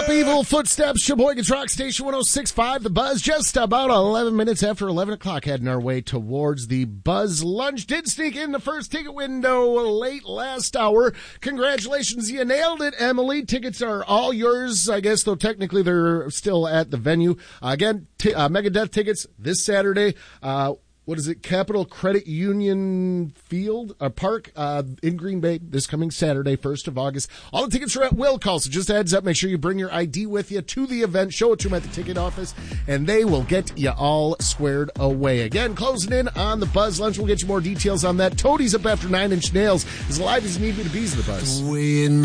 Stop Evil Footsteps, Sheboygan's Rock Station 106.5, The Buzz, just about 11 minutes after 11 o'clock, heading our way towards the Buzz Lunch. Did sneak in the first ticket window late last hour. Congratulations, you nailed it, Emily. Tickets are all yours, I guess, though technically they're still at the venue. Again, Megadeth tickets this Saturday. What is it? Capital Credit Union Park in Green Bay this coming Saturday, 1st of August. All the tickets are at will call, so just a heads up. Make sure you bring your ID with you to the event. Show it to them at the ticket office, and they will get you all squared away. Again, closing in on the Buzz Lunch. We'll get you more details on that. Toadie's up after 9 Inch Nails. As live as Need Me to Be's in the Buzz.